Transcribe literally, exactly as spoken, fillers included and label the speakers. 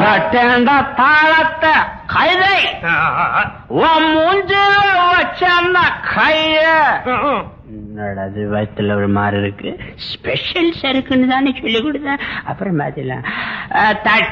Speaker 1: தட்டேண்ட தாளத்தை கைதை உன் மூஞ்சில வச்ச கைய அது வயத்துல ஒரு மாதிரி இருக்கு. ஸ்பெஷல் சருக்குன்னு தானே சொல்லி கொடுத்தேன். அப்புறம் பாத்தீங்களா